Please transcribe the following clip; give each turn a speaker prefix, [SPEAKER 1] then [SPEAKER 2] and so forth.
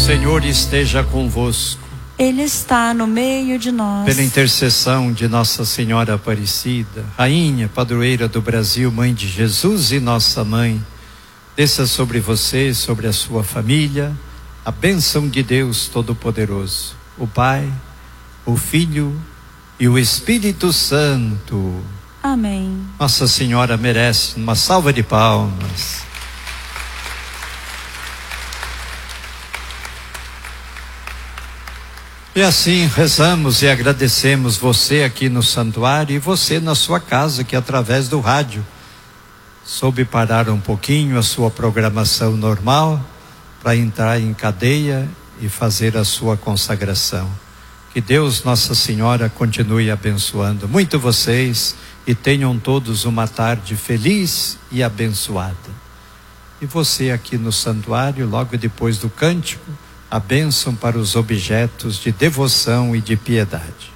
[SPEAKER 1] Senhor esteja convosco.
[SPEAKER 2] Ele está no meio de nós.
[SPEAKER 1] Pela intercessão de Nossa Senhora Aparecida, Rainha, Padroeira do Brasil, Mãe de Jesus e Nossa Mãe, desça sobre você, sobre a sua família, a bênção de Deus Todo-Poderoso, o Pai, o Filho e o Espírito Santo.
[SPEAKER 2] Amém.
[SPEAKER 1] Nossa Senhora merece uma salva de palmas. E assim rezamos e agradecemos você aqui no santuário e você na sua casa, que através do rádio soube parar um pouquinho a sua programação normal para entrar em cadeia e fazer a sua consagração. Que Deus, Nossa Senhora, continue abençoando muito vocês e tenham todos uma tarde feliz e abençoada. E você aqui no santuário, logo depois do cântico, a bênção para os objetos de devoção e de piedade.